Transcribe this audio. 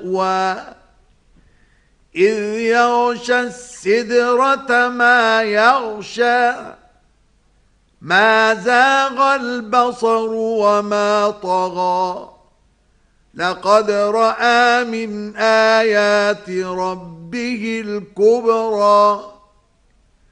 مأوى إذ يغشى السدرة ما يغشى ما زاغ البصر وما طغى لقد رأى من آيات ربه الكبرى